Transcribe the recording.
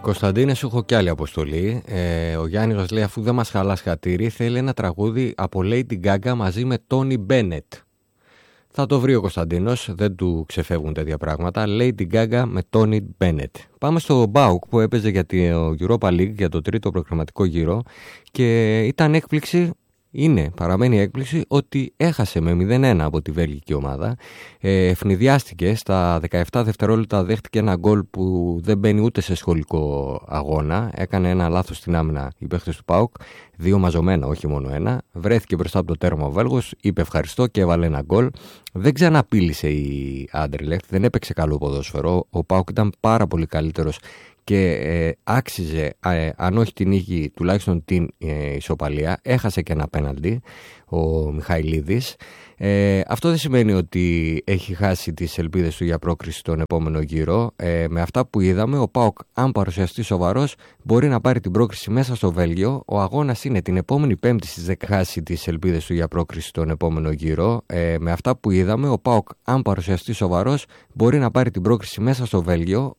Κωνσταντίνε, σου έχω κι άλλη αποστολή. Ο Γιάννης μας λέει, αφού δεν μας χαλάς χατήρι, θέλει ένα τραγούδι από Lady Gaga μαζί με Tony Bennett. Θα το βρει ο Κωνσταντίνος, δεν του ξεφεύγουν τέτοια πράγματα. Lady Gaga με Tony Bennett. Πάμε στο Μπάουκ που έπαιζε για το Europa League, για το τρίτο προκριματικό γύρο, και ήταν έκπληξη. Παραμένει έκπληξη ότι έχασε με 0-1 από τη βέλγικη ομάδα. Ευνηδιάστηκε στα 17 δευτερόλεπτα, δέχτηκε ένα γκολ που δεν μπαίνει ούτε σε σχολικό αγώνα. Έκανε ένα λάθος στην άμυνα οι παίχτες του ΠΑΟΚ, δύο μαζωμένα, όχι μόνο ένα. Βρέθηκε μπροστά από το τέρμα ο Βέλγος, είπε ευχαριστώ και έβαλε ένα γκολ. Δεν ξαναπήλησε η Άντερλεχτ, δεν έπαιξε καλό ποδόσφαιρο. Ο ΠΑΟΚ ήταν πάρα πολύ καλύτερος και άξιζε, αν όχι την νίκη, τουλάχιστον την ισοπαλία. Έχασε και ένα πέναλτι ο Μιχαηλίδης. Αυτό δεν σημαίνει ότι έχει χάσει τις ελπίδες του για πρόκριση στον επόμενο γύρο. Με αυτά που είδαμε, ο ΠΑΟΚ, αν παρουσιαστεί σοβαρός, μπορεί να πάρει την πρόκριση μέσα στο Βέλγιο. Ο αγώνας είναι την επόμενη Πέμπτη στις 10. Χάσει τις ελπίδες του για πρόκριση στον επόμενο γύρο. Με αυτά που είδαμε, ο ΠΑΟΚ, αν παρουσιαστεί σοβαρός, μπορεί να πάρει την πρόκριση μέσα στο Βέλγιο.